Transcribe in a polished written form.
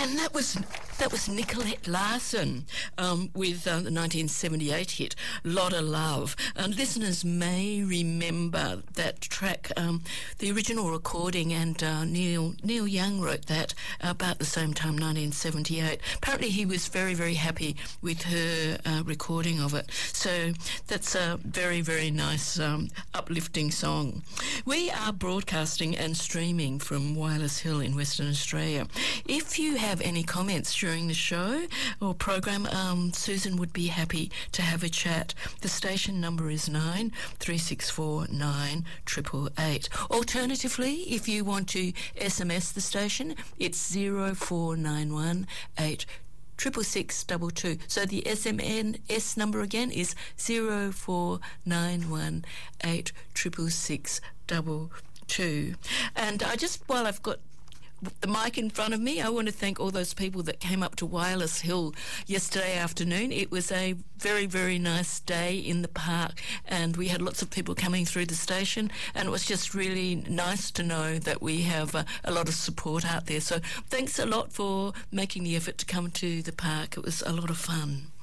And that was Nicolette Larson with the 1978 hit "Lot of Love." And listeners may remember that track, the original recording, and Neil Young wrote that about the same time, 1978. Apparently he was very, very happy with her recording of it. So that's a very, very nice uplifting song. We are broadcasting and streaming from Wireless Hill in Western Australia. If you have any comments during the show or program, Susan would be happy to have a chat. The station number is 9364 9888. Alternatively, if you want to SMS the station, it's 0491 86622. So the SMS number again is 0491 86622. And while I've got the mic in front of me, I want to thank all those people that came up to Wireless Hill yesterday afternoon. It was a very, very nice day in the park, and we had lots of people coming through the station, and it was just really nice to know that we have a lot of support out there. So thanks a lot for making the effort to come to the park. It was a lot of fun.